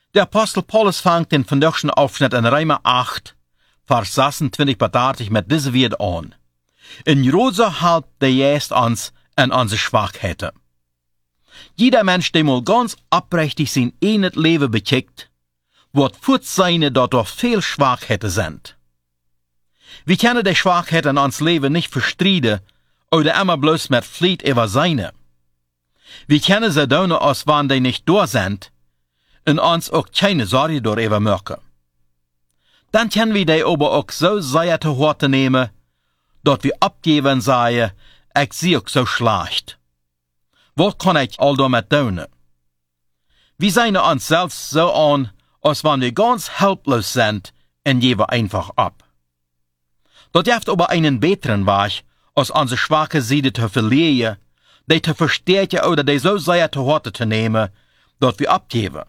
Der Apostel Paulus fängt den vandaagschen Aufschnitt in Römer 8, Vers 26 bis 30 mit diesem Wort an. In Rose halt der Geist uns in unsere Schwachheiten. Jeder Mensch, der mal ganz abrechtig sein eigenes Leben bekickt, wird fort sein, dass doch viel Schwachheiten sind. Wir können die Schwachheiten in uns Leben nicht verstreiten oder immer bloß mit Flied über seine. Wir können sie tun, als wenn die nicht da sind, und uns auch keine Sorge darüber machen. Dann können wir die aber auch so sehr zu Horte nehmen, dass wir abgeben sagen, ich sehe auch so schlecht. Was kann ich all damit tun? Wir sehen uns selbst so an, als wenn wir ganz helplos sind, und geben einfach ab. Das gibt aber einen besseren Weg, als unsere schwache Seite zu verlieren, die zu verstärken oder die so sehr zu Horte zu nehmen, dass wir abgeben.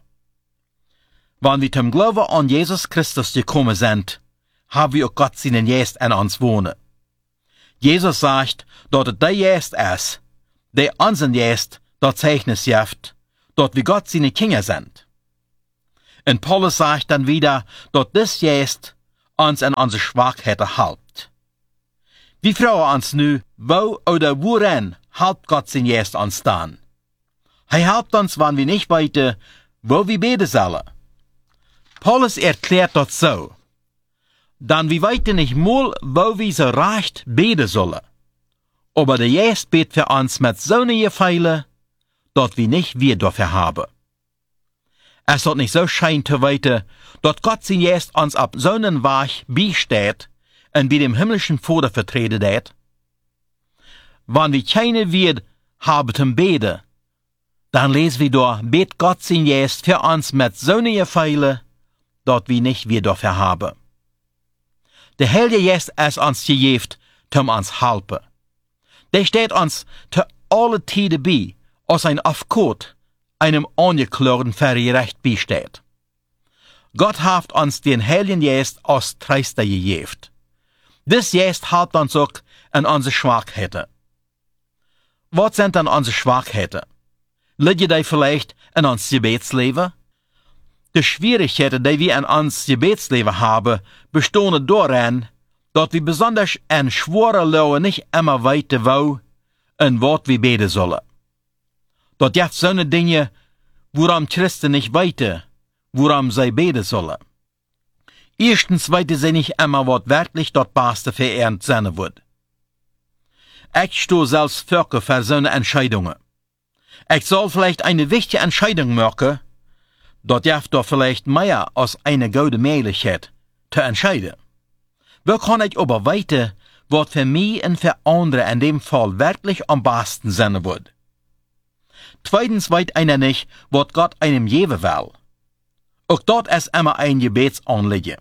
Wenn wir zum Glauben an Jesus Christus gekommen sind, haben wir auch Gott seinen Geist in uns wohnen. Jesus sagt, dass es der Geist ist, der unseren Geist das Zeugnis gibt, dass wir Gott seine Kinder sind. Und Paulus sagt dann wieder, dass das Geist uns in unsere Schwachheiten hält. Wir fragen uns nu, wo oder worin hält Gott sein Geist uns dann? Er hilft uns, wenn wir nicht weiter, wo wir beten sollen. Paulus erklärt das so. Dann wir weiter nicht mal, wo wir so recht beten sollen. Aber der Geist betet für uns mit so einer Gefeile, dass wir nicht wir dafür haben. Es wird nicht so scheinen zu weiter, dass Gott sein Geist uns ab so einen Weg beisteht und wie dem himmlischen Vater vertreten hat. Wenn wir keine Wert haben zum Beten, dann lesen wir da, bet Gott sein Geist für uns mit so einer Gefeile, dass wir nicht wir dafür haben. Der Heilige Geist ist uns gegeben, um uns helfen. Der steht uns zu alle Tiden bei, als ein Aufkot einem Angeklagten für Recht beisteht. Gott hat uns den Heiligen Geist als Tröster gegeben. Das Geist hält uns auch an unsere Schwachheiten. Was sind dann unsere Schwachheiten? Liegen die vielleicht in uns Gebetsleben? Die Schwierigkeiten, die wir in uns Gebetsleben haben, bestehen darin, dass wir besonders in schweren Lauen nicht immer weiter wo und was wir beten sollen. Das gibt so eine Dinge, woran Christen nicht weiter, woran sie beten sollen. Erstens weiter sie nicht immer, was wirklich das Beste für ihren sein wird. Ich stehe selbst für so eine Entscheidungen. Ich soll vielleicht eine wichtige Entscheidung machen, das gibt doch vielleicht mehr als eine gute Möglichkeit zu entscheiden. Wo kann ich aber weiter, was für mich und für andere in dem Fall wirklich am besten sein wird? Zweitens weiß einer nicht, was Gott einem geben will. Auch dort ist immer ein Gebetsanliegen.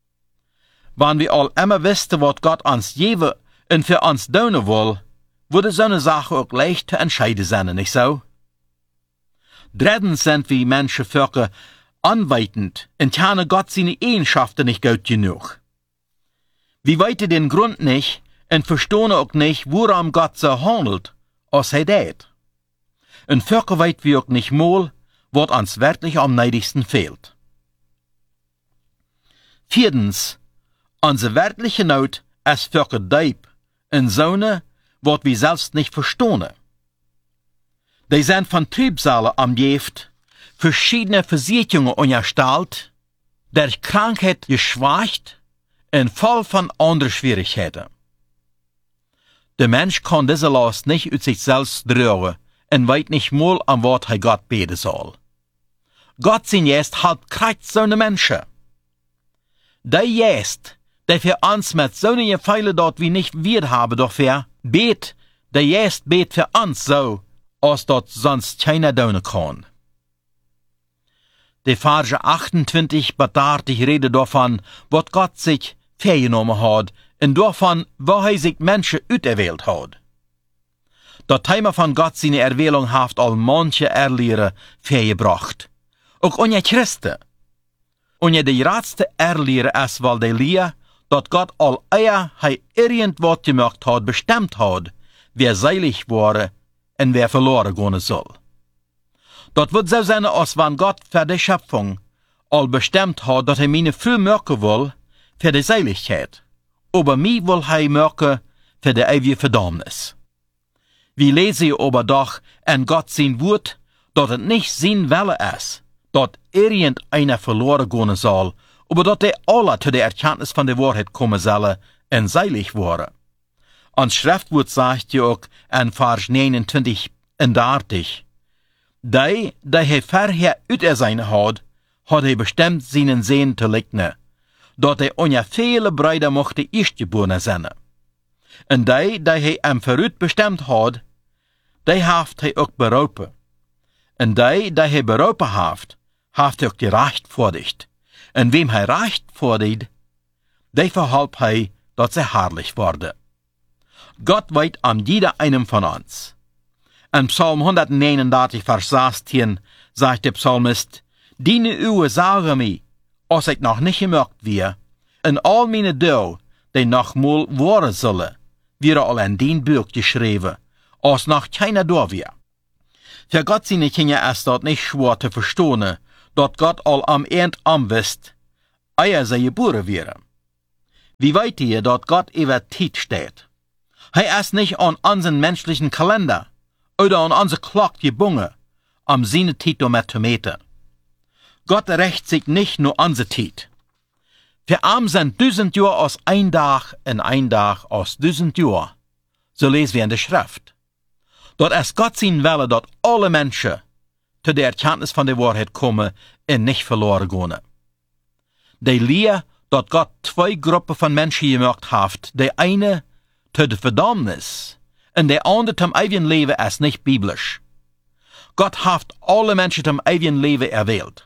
Wenn wir all immer wüssten, was Gott uns geben und für uns tun will, würde so eine Sache auch leicht zu entscheiden sein, nicht so? Drittens sind wir Menschen Völker anweitend und kennen Gott seine Eigenschaften nicht gut genug. Wir weiten den Grund nicht und verstehen auch nicht, woran Gott so handelt, als er tät. Und Völker weit wir auch nicht mal, was uns wirklich am neidigsten fehlt. Viertens, unsere wirkliche Not ist Völker deib in Zone, was wir selbst nicht verstehen. Die sind von Triebsalen am Gift, verschiedene Versicherungen unterstellt, der Krankheit geschwächt und voll von anderen Schwierigkeiten. Der Mensch kann diese Last nicht aus sich selbst tragen und weiß nicht mal, an was er Gott beten soll. Gott sein Geist hat Kraft so eine Menschen. Der Geist, der für uns mit so einer Gefeile dort wie nicht wir haben, doch wer bet, der Geist bet für uns so, als dort sonst keiner tun kann. Die Verse 28 bis 30 rede davon, was Gott sich vorgenommen hat und davon, wo er sich Menschen auserwählt hat. Das Thema von Gott seine Erwählung hat all manche Erlehrer vorgebracht. Auch unter Christen. Und die ratste Erlehrer ist, weil die Lehre, dass Gott all eier hei irgendwas gemacht hat, bestimmt hat, wer seilig war und wer verloren gehen soll. Das wird so sein, als wenn Gott für die Schöpfung al bestemd hat, dat hij meine früh merken wil für die Seiligkeit. Aber mij will hij merken für die ewige Verdammnis. Wir lesen aber doch in Gott sein Wort, dat het nicht sein Wille ist, dat irgendeiner verloren gehen soll, aber dat die alle zu der Erkenntnis von der Wahrheit kommen sollen und seilig worden. Und Schriftwort sagt ja auch in Vers 29 und 30, die hij vorher uit zijn had hij bestemd zijn zin te lichten, dat hij onja vele Brüder mochte eerstgeboren zijn. En die hij hem vooruit bestemd had, die heeft hij ook beroepen. En die hij beroepen heeft hij ook gerechtvaardigd. En wem hij rechtvaardigt, die verhalp hij dat ze herrlich worden. Gott weet aan jeder einem von uns. In Psalm 139, Vers 16, sagt der Psalmist, Deine Uwe sagen mir, als ich noch nicht gemerkt wir, in all meine Dau, die noch mal worden sollen, wäre all in den Buch geschrieben, als noch keiner da wir. Für Gott seine Kinder ist dort nicht schwer zu verstehen, dat Gott all am End wisst, ehe sie geboren wären. Wie weit ihr, dat Gott über Zeit steht? Er ist nicht an unseren menschlichen Kalender oder an unsere Glock gebunden, am seine Zeit damit zu meten. Gott rächt sich nicht nur unsere Zeit. Für am sind 1000 Jahre aus ein Tag und ein Tag aus 1000 Jahre. So lesen wir in der Schrift. Dort ist Gott sein Wille, dass alle Menschen zu der Erkenntnis von der Wahrheit kommen und nicht verloren gehen. Die Lehre, dass Gott zwei Gruppen von Menschen gemacht hat, die eine zu der Verdammnis und der andere zum ewigen Leben, ist nicht biblisch. Gott hat alle Menschen zum ewigen Leben erwählt.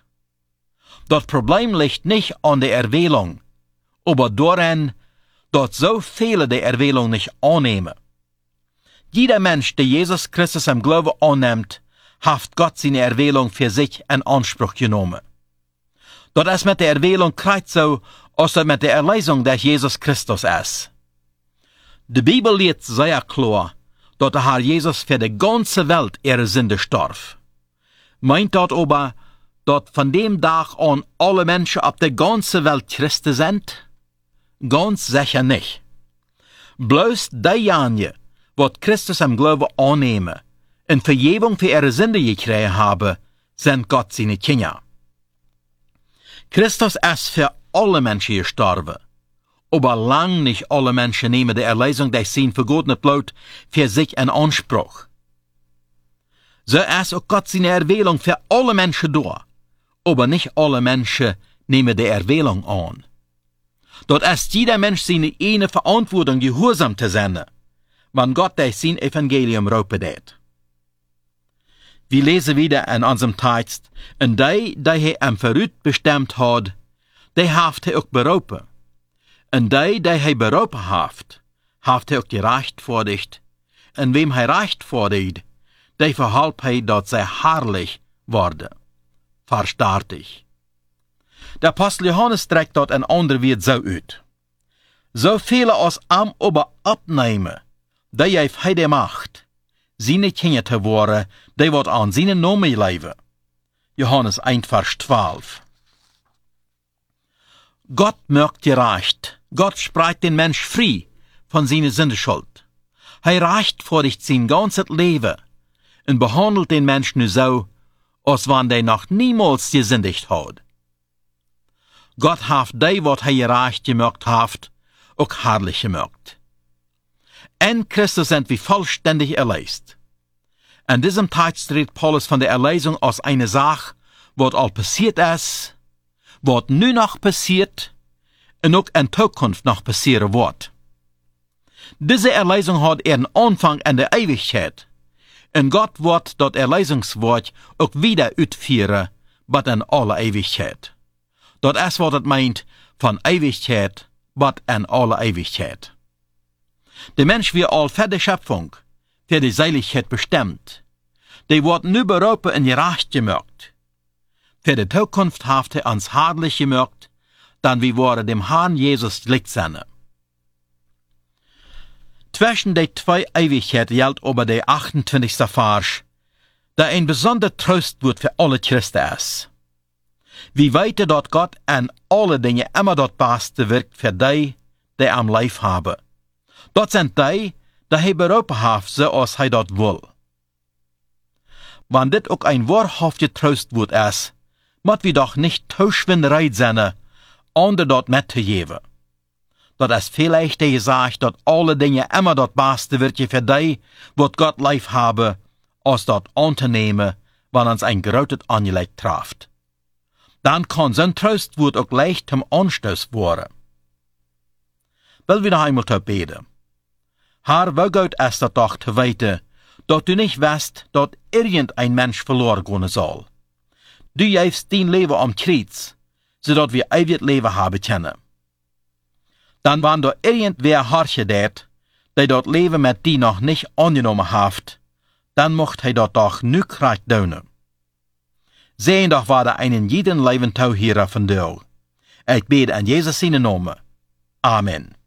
Das Problem liegt nicht an der Erwählung, aber darin, dass so viele die Erwählung nicht annehmen. Jeder Mensch, der Jesus Christus im Glauben annimmt, hat Gott seine Erwählung für sich in Anspruch genommen. Das ist mit der Erwählung gleich so, als das mit der Erlösung durch Jesus Christus ist. Die Bibel lehrt sehr klar, dass der Herr Jesus für die ganze Welt ihre Sünde starb. Meint dort aber, dass von dem Tag an alle Menschen auf der ganzen Welt Christen sind? Ganz sicher nicht. Bloß diejenigen, die Christus im Glauben annehmen und Vergebung für ihre Sünde gekriegt haben, sind Gott seine Kinder. Christus ist für alle Menschen gestorben, aber lang nicht alle Menschen nehmen die Erlösung durch sein vergotenes Blut für sich in Anspruch. So ist auch Gott seine Erwählung für alle Menschen da, aber nicht alle Menschen nehmen die Erwählung an. Dort ist jeder Mensch seine eine Verantwortung gehorsam zu sein, wenn Gott durch sein Evangelium raupedet. Wir lesen wieder in unserem Text, und die er am Verrüt bestimmt hat, die haft er auch berufen. Und die er berufen haft er auch gerechtfertigt. Und wem er rechtfertigt, die verhalb er, dass sie herrlich worden. Versteht ich. Der Apostel Johannes trägt dort ein anderer Wort so uit. So viele aus am aber abnehmen, die auf heide Macht, seine Kinder zu worden, die wird an seinen Namen leben. Johannes 1, Vers 12. Gott mögt gerecht. Gott spreit den Mensch frei von seiner Sündeschuld. Rechtfertigt sein ganzes Leben und behandelt den Menschen nur so, als wenn der noch niemals gesündigt hat. Gott hat die, was gerecht gemacht hat, auch herrlich gemacht. In Christus sind wir vollständig erlöst. In diesem Text redet Paulus von der Erlösung als eine Sache, was all passiert ist, was nu noch passiert und auch in Zukunft noch passieren wird. Diese Erlösung hat ihren Anfang in der Ewigkeit. Und Gott wird das Erlösungswort auch wieder ausführen, bis in alle Ewigkeit. Das ist, was es meint, von Ewigkeit bis in alle Ewigkeit. Der Mensch wird all für die Schöpfung, für die Seligkeit bestimmt. Die wird nur berufen und gerecht gemacht. Für die Zukunft hat er uns herrlich gemacht, dann wir wollen dem Herrn Jesus Licht sein. Zwischen die zwei Ewigkeiten gilt aber der 28. Vers, der ein besonderer Trost wird für alle Christen ist. Wie weten dat Gott an alle dingen immer dat Beste wirkt für die, die am Leif haben. Dat sind die hij beroepen heeft zoals hij dat wil. Want dit ook een wahrhaftig troostwoord is, moet we doch niet tauschwinderij zijn, onder dat met te geven. Dat is veel leichter gezegd dat alle dingen immer dat Beste wirken voor die, wat Gott lief hebben, als dat aan te nemen, wanneer ons een groot aangelegd treft. Dan kan zijn troostwoord ook leicht zum Anstoß worden. Wil we nog eenmaal te beden. Herr, wie gut ist das doch zu weten, dat du nicht weißt, dat irgendein Mensch verloren gehen soll. Du gibst dein Leben am Kreuz, zodat wir ewig Leben haben können. Dann, wenn da irgendwer Harche dat, der dat Leben mit dir noch nicht angenommen hat, dann mocht hij dat doch nu krijgt doen. Sehen doch, war da einen jeden Leben tauhierer von dir. Ich bete an Jesus seine Namen. Amen.